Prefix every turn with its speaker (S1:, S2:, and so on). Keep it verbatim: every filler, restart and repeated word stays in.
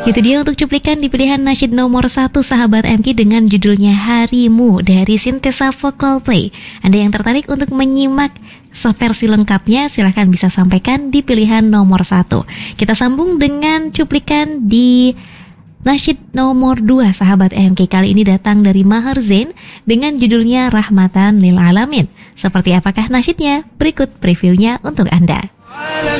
S1: Itu dia untuk cuplikan di pilihan nasyid nomor satu sahabat M K dengan judulnya Harimu dari Sintesa Vocal Play. Anda yang tertarik untuk menyimak versi lengkapnya, silahkan bisa sampaikan di pilihan nomor satu. Kita sambung dengan cuplikan di nasyid nomor dua sahabat M K. Kali ini datang dari Maher Zain dengan judulnya Rahmatan Lil Alamin. Seperti apakah nasyidnya? Berikut previewnya untuk Anda.